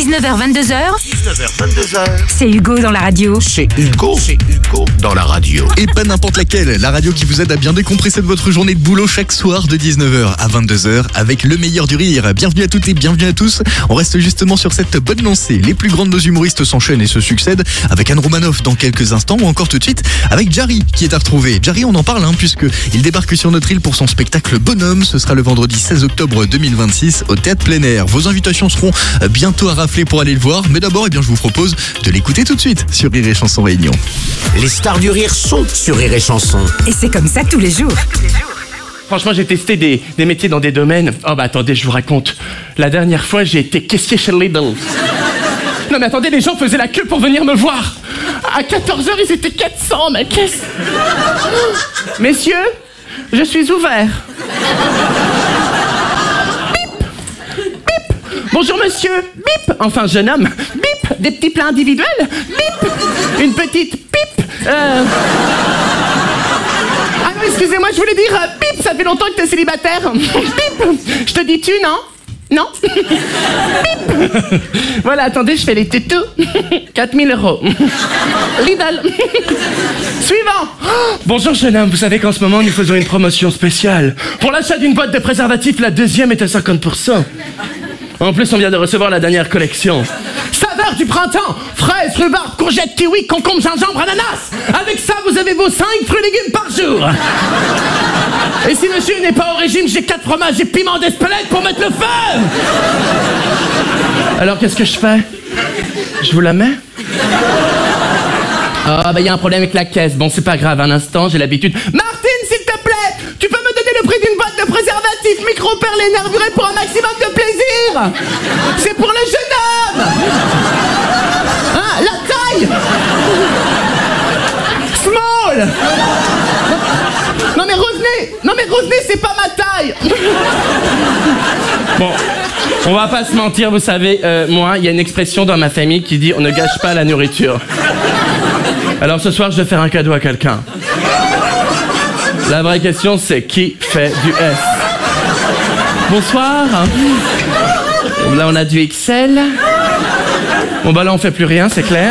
19h22h. 19h22h. C'est Hugo dans la radio. C'est Hugo dans la radio. Et pas n'importe laquelle, la radio qui vous aide à bien décompresser de votre journée de boulot chaque soir de 19h à 22h avec le meilleur du rire. Bienvenue à toutes et bienvenue à tous. On reste justement sur cette bonne lancée. Les plus grandes de nos humoristes s'enchaînent et se succèdent avec Anne Romanoff dans quelques instants ou encore tout de suite avec Jarry qui est à retrouver. Jarry, on en parle puisqu'il débarque sur notre île pour son spectacle Bonhomme. Ce sera le vendredi 16 octobre 2026 au Théâtre Plein Air. Vos invitations seront bientôt à rafler pour aller le voir. Mais d'abord, je vous propose de l'écouter tout de suite sur Rire et Chanson Réunion. Les stars du rire sont sur Rire et Chanson. Et c'est comme ça tous les jours. Franchement, j'ai testé des métiers dans des domaines. Oh bah attendez, je vous raconte. La dernière fois, j'ai été caissier chez Lidl. Non mais attendez, les gens faisaient la queue pour venir me voir. À 14h, ils étaient 400, mais qu'est-ce... Messieurs, je suis ouvert. Bip. Bip. Bonjour monsieur. Bip. Enfin, jeune homme. Bip. Des petits plats individuels. Bip. Une petite pipe. Ah non, excusez-moi, je voulais dire bip, ça fait longtemps que t'es célibataire. Bip. Je te dis tu, non? Non. Bip. Voilà, attendez, je fais les tétous. 4000 €. Lidl. Suivant. Bonjour jeune homme, vous savez qu'en ce moment nous faisons une promotion spéciale. Pour l'achat d'une boîte de préservatifs, la deuxième est à 50%. En plus, on vient de recevoir la dernière collection. Saveur du printemps, fraises, rhubarbe, courgettes, kiwi, concombre, gingembre, ananas. Avec ça, vous avez vos 5 fruits et légumes par jour. Et si monsieur n'est pas au régime, j'ai 4 fromages et piment d'Espelette pour mettre le feu. Alors, qu'est-ce que je fais? Je vous la mets? Ah, bah, y a un problème avec la caisse. Bon, c'est pas grave, un instant, j'ai l'habitude. Martine, s'il te plaît, tu peux me donner le prix d'une boîte de préservatifs micro-perles et nervurés pour un maximum de plaisir? C'est pour le jeune homme. Hein, la taille. Small. Non mais revenez, c'est pas ma taille. Bon, on va pas se mentir, vous savez, moi, il y a une expression dans ma famille qui dit on ne gâche pas la nourriture. Alors ce soir, je vais faire un cadeau à quelqu'un. La vraie question, c'est qui fait du S? Bonsoir. Là, on a du XL. Bon, bah là, on fait plus rien, c'est clair.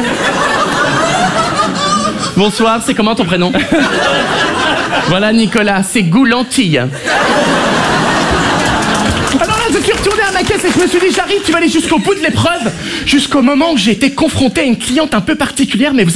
Bonsoir, c'est comment ton prénom? Voilà, Nicolas, c'est Goulantille. Alors là, je suis retourné à ma caisse et je me suis dit, j'arrive, tu vas aller jusqu'au bout de l'épreuve, jusqu'au moment où j'ai été confronté à une cliente un peu particulière, mais vous